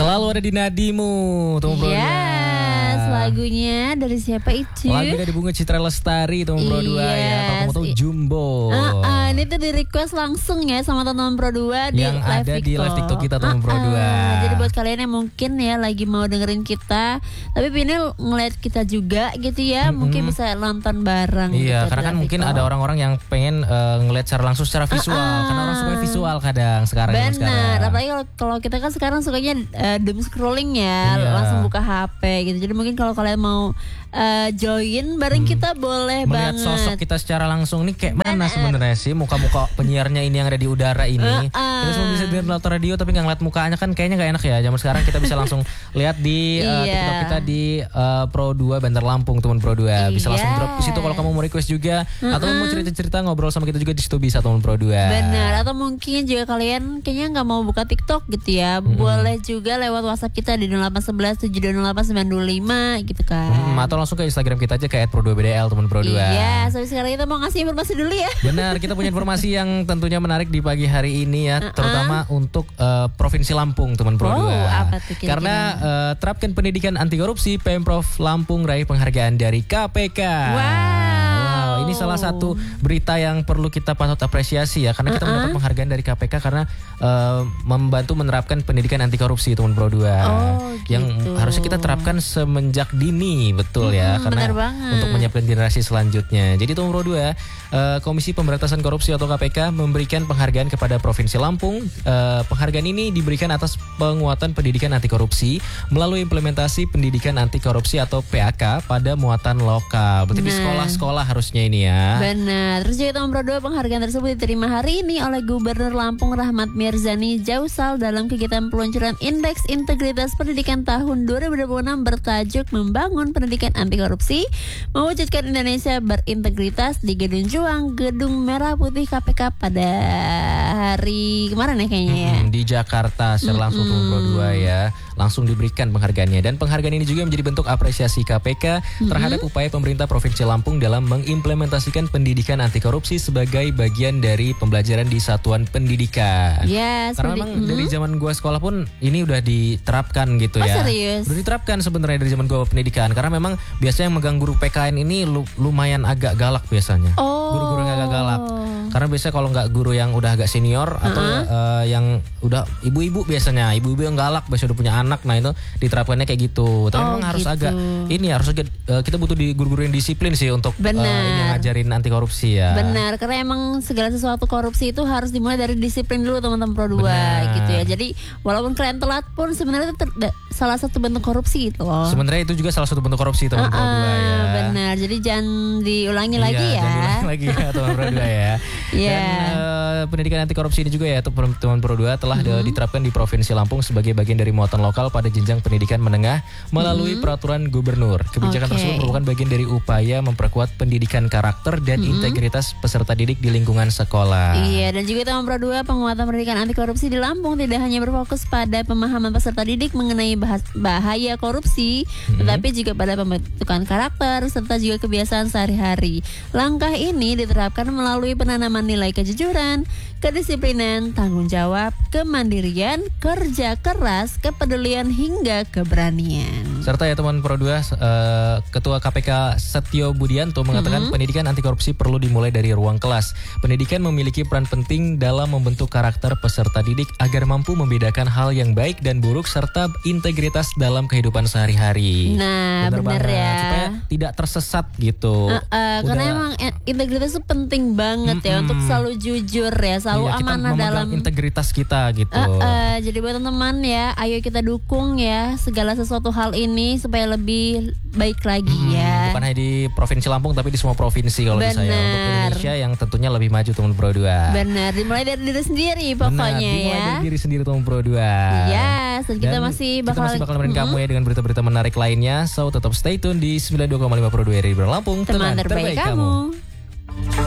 Selalu ada di nadimu, teman Pro 2. Yes, lagunya dari siapa itu? Lagu dari Bunga Citra Lestari, teman Pro 2 ya. Kalau kamu tahu Jumbo. Ini tuh di request langsung ya sama teman Pro 2 di yang live ada TikTok. di live TikTok kita, teman Pro 2. Jadi buat kalian yang mungkin ya lagi mau dengerin kita, tapi pengen ngeliat kita juga gitu ya, mungkin bisa nonton bareng. Iya, gitu, karena kan mungkin ada orang-orang yang pengen ngeliat secara langsung secara visual, karena orang suka visual kadang sekarang. Benar, apalagi kalau kita kan sekarang sukanya doom scrolling ya, langsung buka HP gitu. Jadi mungkin kalau kalian mau join bareng kita boleh melihat banget. sosok kita secara langsung nih kayak mana sebenarnya sih muka-muka penyiarnya ini yang ada di udara ini. Kita semua bisa dengar melalui radio tapi nggak ngeliat mukanya kan kayaknya nggak enak ya. Zaman sekarang kita bisa langsung lihat di TikTok kita di Pro 2 Bandar Lampung, teman Pro 2. Bisa langsung drop di situ kalau kamu mau request juga atau mau cerita-cerita ngobrol sama kita juga di situ bisa, teman Pro 2. Benar, atau mungkin juga kalian kayaknya nggak mau buka TikTok gitu ya, boleh juga lewat WhatsApp kita di 0811 7208 925 gitu kan. Atau langsung ke Instagram kita aja kayak @pro2bdl, teman Pro 2. Iya, sampai sekarang kita mau ngasih informasi dulu ya. Benar, kita punya informasi yang tentunya menarik di pagi hari ini ya, terutama untuk Provinsi Lampung, teman Pro 2. Apa tuh kira-kira? Karena terapkan pendidikan anti korupsi, Pemprov Lampung raih penghargaan dari KPK. Wow, ini salah satu berita yang perlu kita patut apresiasi ya, karena kita mendapat penghargaan dari KPK karena membantu menerapkan pendidikan anti korupsi, teman Pro 2. Yang harusnya kita terapkan semenjak dini, betul ya, karena untuk menyiapkan generasi selanjutnya. Jadi teman Pro 2, Komisi Pemberantasan Korupsi atau KPK memberikan penghargaan kepada Provinsi Lampung. Penghargaan ini diberikan atas penguatan pendidikan anti korupsi melalui implementasi pendidikan anti korupsi atau PAK pada muatan lokal. Berarti di sekolah-sekolah harusnya ini ya. Benar. Terus juga teman Pro 2, penghargaan tersebut diterima hari ini oleh Gubernur Lampung Rahmat Mirzani Jausal dalam kegiatan peluncuran Indeks Integritas Pendidikan tahun 2026 bertajuk Membangun Pendidikan Anti Korupsi, Mewujudkan Indonesia Berintegritas di Gedung Juang, Gedung Merah Putih KPK pada hari kemarin ya kayaknya ya. Di Jakarta secara langsung teman Pro 2 ya. Langsung diberikan penghargaannya, dan penghargaan ini juga menjadi bentuk apresiasi KPK terhadap upaya pemerintah Provinsi Lampung dalam mengimplementasikan pendidikan anti korupsi sebagai bagian dari pembelajaran di satuan pendidikan. Karena memang dari zaman gua sekolah pun ini udah diterapkan gitu ya. Serius? Udah diterapkan sebenarnya dari zaman gua pendidikan, karena memang biasanya yang megang guru PKN ini lumayan agak galak biasanya. Guru-guru yang agak galak. Karena biasanya kalau nggak guru yang udah agak senior atau yang udah ibu-ibu biasanya, ibu-ibu yang galak biasanya udah punya anak, nah itu diterapkannya kayak gitu. Tapi memang harus agak kita butuh di guru-guru yang disiplin sih untuk ini ngajarin anti korupsi ya. Benar, karena emang segala sesuatu korupsi itu harus dimulai dari disiplin dulu teman-teman Pro 2 gitu ya. Jadi walaupun kalian telat pun sebenarnya itu salah satu bentuk korupsi gitu loh. Sebenarnya itu juga salah satu bentuk korupsi teman Pro 2 ya. Benar, jadi jangan diulangi lagi ya. Jangan diulangi lagi ya teman Pro 2 ya. Dan pendidikan anti korupsi ini juga ya teman Pro 2 telah diterapkan di Provinsi Lampung sebagai bagian dari muatan lokal pada jenjang pendidikan menengah melalui peraturan gubernur. Kebijakan tersebut merupakan bagian dari upaya memperkuat pendidikan karakter dan integritas peserta didik di lingkungan sekolah. Iya, dan juga teman Pro 2, penguatan pendidikan anti korupsi di Lampung tidak hanya berfokus pada pemahaman peserta didik mengenai bahaya korupsi, tetapi juga pada pembentukan karakter serta juga kebiasaan sehari-hari. Langkah ini diterapkan melalui penanaman nilai kejujuran, kedisiplinan, tanggung jawab, kemandirian, kerja keras, kepedulian hingga keberanian. Serta ya teman Pro 2, Ketua KPK Setio Budianto mengatakan pendidikan anti korupsi perlu dimulai dari ruang kelas. Pendidikan memiliki peran penting dalam membentuk karakter peserta didik agar mampu membedakan hal yang baik dan buruk serta integritas dalam kehidupan sehari-hari. Nah, benar ya. Supaya tidak tersesat gitu. Karena emang integritas itu penting banget ya untuk selalu jujur ya, selalu amanah dalam integritas kita gitu. Jadi buat teman-teman ya, ayo kita dukung ya segala sesuatu hal ini supaya lebih baik lagi ya. Bukan hanya di Provinsi Lampung tapi di semua provinsi kalau bisa ya, untuk Indonesia yang tentunya lebih maju teman Pro 2. Benar, dimulai dari diri sendiri pokoknya dimulai dari diri sendiri teman Pro 2. Yes, dan kita masih bakal nemenin kamu ya dengan berita-berita menarik lainnya. So tetap stay tune di 92,5 Pro 2 RRI Bandar Lampung, teman terbaik kamu.